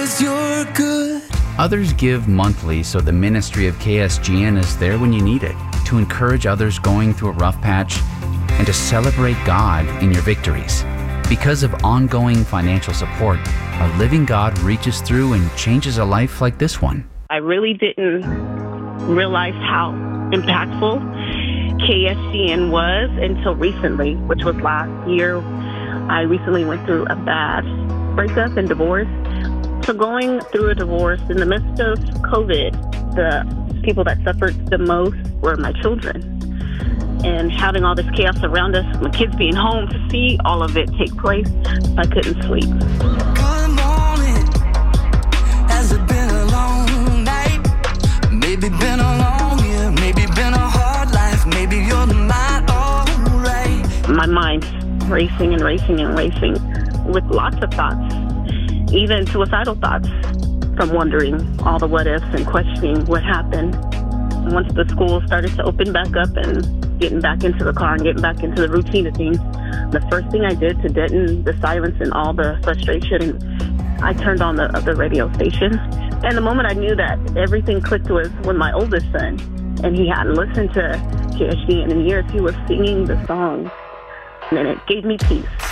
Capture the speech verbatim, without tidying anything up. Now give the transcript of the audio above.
'cause you're good. Others give monthly, so the ministry of K S G N is there when you need it, to encourage others going through a rough patch and to celebrate God in your victories. Because of ongoing financial support, a living God reaches through and changes a life like this one. I really didn't realize how impactful K S G N was until recently, which was last year. I recently went through a bad breakup and divorce. So going through a divorce in the midst of COVID, the people that suffered the most were my children. And having all this chaos around us, my kids being home, to see all of it take place, I couldn't sleep. Good morning. Has it been a long night? Maybe been a long year. Maybe been a hard life. Maybe you're not all right. My mind's racing and racing and racing with lots of thoughts, even suicidal thoughts, from wondering all the what ifs and questioning what happened. Once the school started to open back up and getting back into the car and getting back into the routine of things, the first thing I did to deaden the silence and all the frustration, I turned on the, the radio station. And the moment I knew that everything clicked was when my oldest son, and he hadn't listened to K S G N in years, he was singing the song, and it gave me peace.